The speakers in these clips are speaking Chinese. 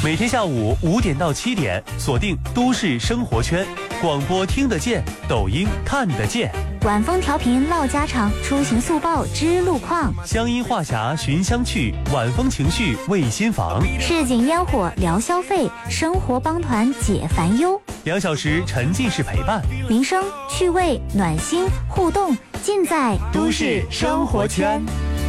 每天下午5点到7点，锁定都市生活圈，广播听得见，抖音看得见。 晚风调频唠家常，出行速报知路况， 乡音话匣寻香趣，晚风情绪慰心房， 市井烟火聊消费，生活帮团解烦忧。 2小时沉浸式陪伴， 民生趣味暖心互动，尽在都市生活圈。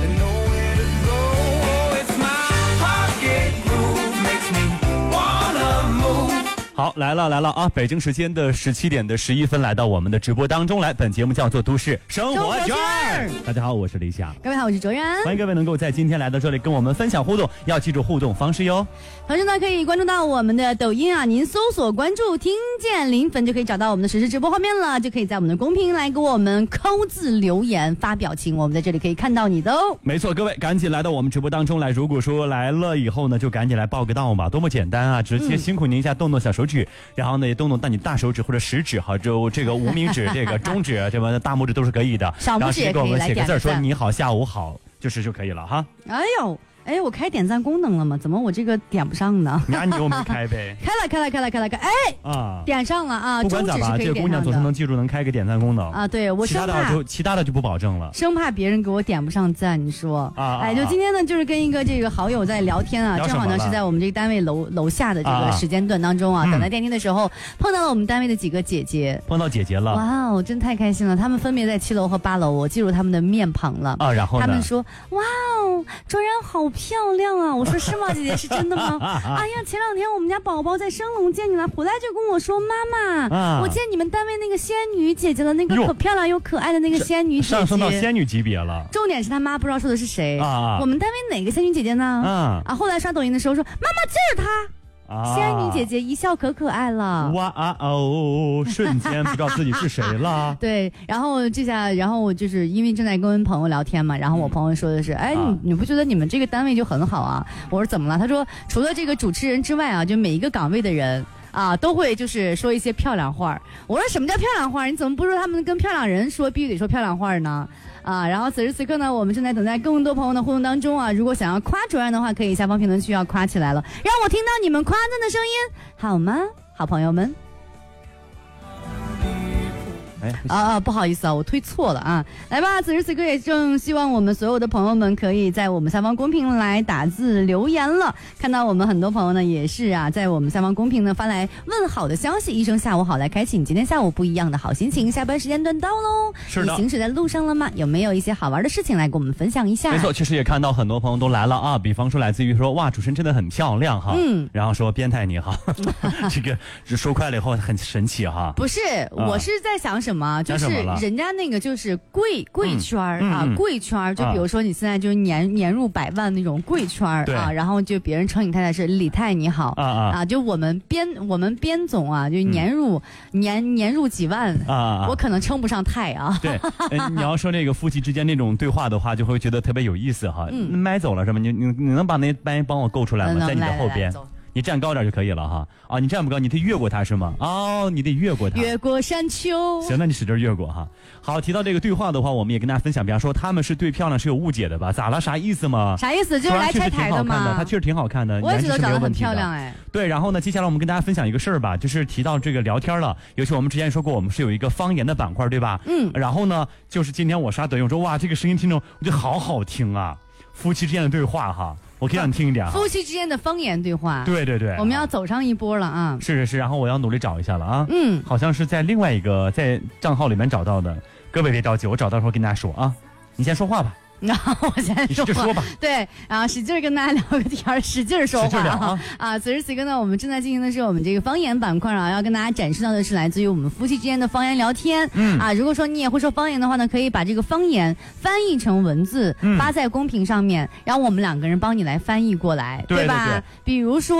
好，来了啊！北京时间的17点的11分，来到我们的直播当中来。本节目叫做《都市生活圈》。大家好，我是李想。 各位好，我是卓然。 欢迎各位能够在今天来到这里跟我们分享互动，要记住互动方式哟。 同时呢，可以关注到我们的抖音啊，您搜索关注听见零粉就可以找到我们的实时直播画面了，就可以在我们的公屏来给我们扣字留言发表情，我们在这里可以看到你的哦。 没错，各位赶紧来到我们直播当中来。如果说来了以后呢，就赶紧来报个到吧，多么简单啊！直接辛苦您一下，动动小手指，然后呢也动动你大手指或者食指哈，就这个无名指、这个中指、这个大拇指都是可以的。 小拇指也可以来点赞，然后给我们写个字说你好，下午好，就可以了哈。哎呦，我开点赞功能了吗？怎么我这个点不上呢？ 那你又没开呗？ 开了，哎啊，点上了啊！ 不管咋吧，这个姑娘总是能记住能开个点赞功能啊。对，我其他的就不保证了， 生怕别人给我点不上赞。你说哎，就今天呢，就是跟一个这个好友在聊天啊，正好呢是在我们这个单位楼下的这个时间段当中啊，等待电梯的时候碰到了我们单位的几个姐姐， 碰到姐姐了。 哇哦，真太开心了！他们分别在7楼和8楼，我记住他们的面庞了啊。然后他们说：“哇哦，卓然好漂亮啊！”我说是吗，姐姐是真的吗？哎呀，前2天我们家宝宝在升龙见你了，回来就跟我说妈妈，我见你们单位那个仙女姐姐了，那个可漂亮又可爱的那个仙女姐姐， 上升到仙女级别了。 重点是他妈不知道说的是谁我们单位哪个仙女姐姐呢？后来刷抖音的时候说妈妈就是她。仙女姐姐一笑可爱了， 哇哦，瞬间不知道自己是谁了。 对，然后我就是因为正在跟朋友聊天嘛，然后我朋友说的是，哎，你不觉得你们这个单位就很好啊？我说怎么了？他说除了这个主持人之外啊，就每一个岗位的人啊，都会就是说一些漂亮话。我说什么叫漂亮话？你怎么不说他们跟漂亮人说必须得说漂亮话呢？然后此时此刻呢，我们正在等待更多朋友的互动当中啊。如果想要夸卓然的话，可以下方评论区要夸起来了，让我听到你们夸赞的声音，好吗？好朋友们。不好意思啊，我推错了啊。来吧，此时此刻也正希望我们所有的朋友们可以在我们下方公屏来打字留言了。看到我们很多朋友呢也是啊，在我们下方公屏呢发来问好的消息，一声下午好，来开启你今天下午不一样的好心情。下班时间段到喽， 是的， 你行驶在路上了吗？有没有一些好玩的事情来跟我们分享一下？ 没错，其实也看到很多朋友都来了啊，比方说来自于说哇，主持人真的很漂亮哈，然后说编太你好，这个说快了以后很神奇哈。 不是，我是在想什么？就是人家那个就是贵圈贵圈，就比如说你现在就是年入100万那种贵圈啊，然后就别人称你太太是李太你好就我们编总啊，就年入几万我可能称不上太啊。 对，你要说那个夫妻之间那种对话的话，就会觉得特别有意思哈。麦走了是吧？你能把那麦帮我够出来吗？在你的后边。你站高点就可以了哈。你站不高，你得越过它是吗？你得越过它， 越过山丘。 行，那你使劲越过哈。好，提到这个对话的话，我们也跟大家分享，比方说他们是对漂亮是有误解的吧？咋了？啥意思吗？ 啥意思？就是来拆台的吗？ 他确实挺好看的， 我也觉得长得很漂亮哎。 对，然后呢，接下来我们跟大家分享一个事儿吧，就是提到这个聊天了，尤其我们之前说过，我们是有一个方言的板块，对吧？然后呢，就是今天我刷抖音，我说哇，这个声音听着我觉得好好听啊，夫妻之间的对话哈。我可以让你听一点夫妻之间的方言对话。 对，我们要走上一波了啊！ 是，然后我要努力找一下了啊。好像是在另外一个在账号里面找到的，各位别着急，我找到时候跟大家说啊。你先说话吧。 然后我先说吧，对，然后使劲跟大家聊个天，使劲说话此时此刻呢，我们正在进行的是我们这个方言板块啊，要跟大家展示到的是来自于我们夫妻之间的方言聊天。如果说你也会说方言的话呢，可以把这个方言翻译成文字，发在公屏上面，让我们2个人帮你来翻译过来，对吧？比如说。